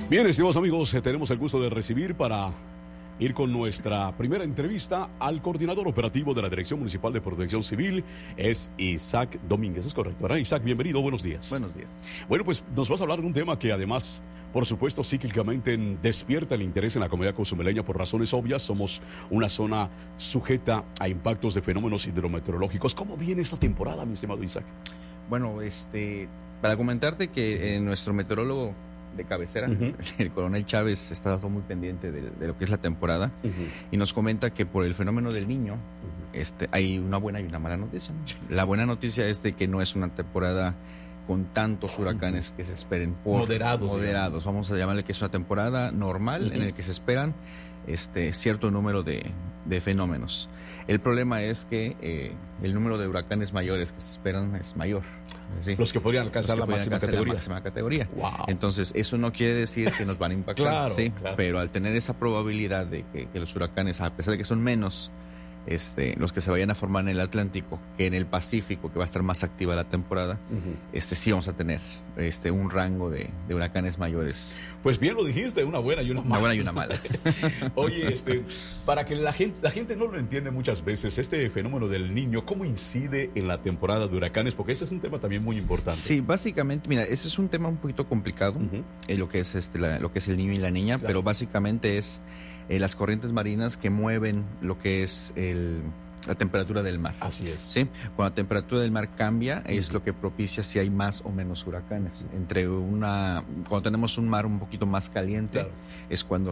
Bien, estimados amigos, tenemos el gusto de recibir para ir con nuestra primera entrevista al coordinador operativo de la Dirección Municipal de Protección Civil, es Isaac Domínguez. Es correcto, ¿verdad? Isaac, bienvenido, buenos días. Buenos días. Bueno, pues nos vas a hablar de un tema que además, por supuesto, cíclicamente despierta el interés en la comunidad cozumeleña por razones obvias. Somos una zona sujeta a impactos de fenómenos hidrometeorológicos. ¿Cómo viene esta temporada, mi estimado Isaac? Bueno, para comentarte que nuestro meteorólogo de cabecera, el coronel Chávez, está muy pendiente de lo que es la temporada y nos comenta que por el fenómeno del Niño hay una buena y una mala noticia. La buena noticia es de que no es una temporada con tantos huracanes que se esperen por moderados. Vamos a llamarle que es una temporada normal en el que se esperan cierto número de fenómenos. El problema es que el número de huracanes mayores que se esperan es mayor. Sí. Los que podrían alcanzar la máxima categoría. Wow. Entonces, eso no quiere decir que nos van a impactar, claro. Pero al tener esa probabilidad de que los huracanes, a pesar de que son menos los que se vayan a formar en el Atlántico que en el Pacífico, que va a estar más activa la temporada, sí vamos a tener un rango de huracanes mayores. Pues bien lo dijiste, una buena y una mala. Una buena y una mala. Oye, para que la gente no lo entiende muchas veces, este fenómeno del Niño, ¿cómo incide en la temporada de huracanes? Porque ese es un tema también muy importante. Sí, básicamente, mira, ese es un tema un poquito complicado, lo que es lo que es el Niño y la Niña, claro. Pero básicamente es las corrientes marinas que mueven lo que es la temperatura del mar. Así es. ¿Sí? Cuando la temperatura del mar cambia, es lo que propicia si hay más o menos huracanes. Cuando tenemos un mar un poquito más caliente, claro, es cuando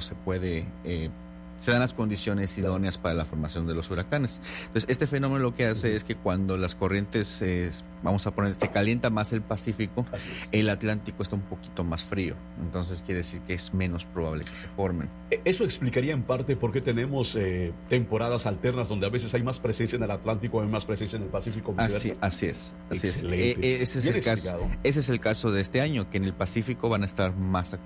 se dan las condiciones idóneas para la formación de los huracanes. Entonces, este fenómeno lo que hace es que cuando las corrientes, se calienta más el Pacífico, el Atlántico está un poquito más frío. Entonces, quiere decir que es menos probable que se formen. Eso explicaría en parte por qué tenemos temporadas alternas donde a veces hay más presencia en el Atlántico, hay más presencia en el Pacífico. Así es. Ese es el caso de este año, que en el Pacífico van a estar más